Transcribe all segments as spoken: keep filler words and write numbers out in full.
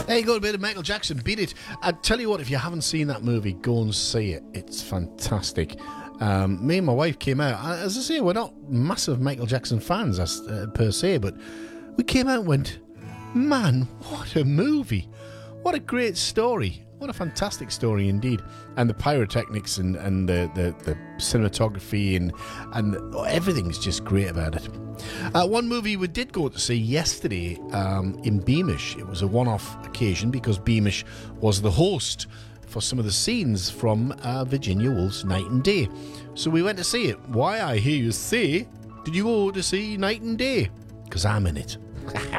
There you go, a bit of Michael Jackson, Beat It. I tell you what, if you haven't seen that movie, go and see it. It's fantastic. Um, me and my wife came out. As I say, we're not massive Michael Jackson fans as, uh, per se, but we came out and went, man, what a movie. What a great story. What a fantastic story indeed. And the pyrotechnics and, and the, the, the cinematography and, and everything's just great about it. Uh, one movie we did go to see yesterday um, in Beamish. It was a one-off occasion because Beamish was the host for some of the scenes from uh, Virginia Woolf's Night and Day. So we went to see it. Why, I hear you say, did you go to see Night and Day? Because I'm in it.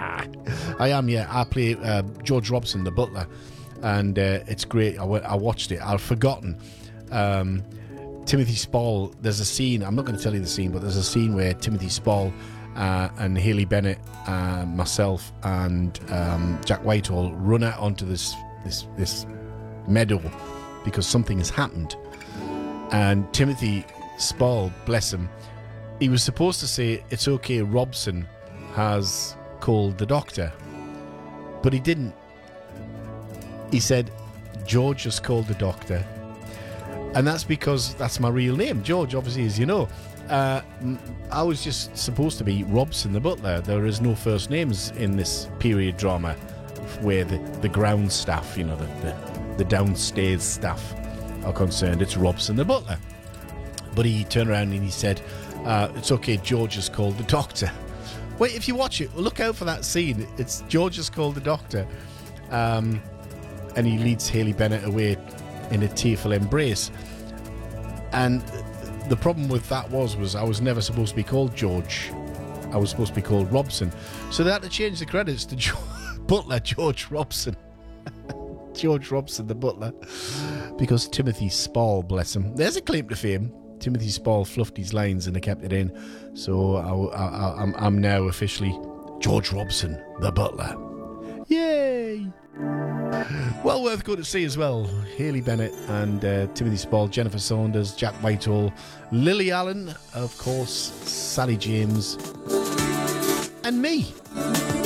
I am, yeah. I play uh, George Robson, the butler. And uh, it's great. I, w- I watched it. I've forgotten. Um, Timothy Spall, there's a scene, I'm not going to tell you the scene, but there's a scene where Timothy Spall uh, and Haley Bennett, uh, myself, and um, Jack Whitehall run out onto this, this, this meadow because something has happened. And Timothy Spall, bless him, he was supposed to say, it's okay, Robson has called the doctor. But he didn't. He said, George has called the doctor. And that's because that's my real name, George, obviously, as you know. Uh, I was just supposed to be Robson the butler. There is no first names in this period drama where the, the ground staff, you know, the, the, the downstairs staff are concerned. It's Robson the butler. But he turned around and he said, uh, it's okay, George has called the doctor. Wait, if you watch it, look out for that scene. It's George has called the doctor. Um, and he leads Haley Bennett away in a tearful embrace. And the problem with that was, was I was never supposed to be called George. I was supposed to be called Robson. So they had to change the credits to jo- Butler George Robson. George Robson, the butler. Because Timothy Spall, bless him. There's a claim to fame. Timothy Spall fluffed his lines and they kept it in. So I, I, I'm, I'm now officially George Robson, the butler. Yay! Well worth going to see as well. Haley Bennett and uh, Timothy Spall, Jennifer Saunders, Jack Whitehall, Lily Allen, of course, Sally James, and me.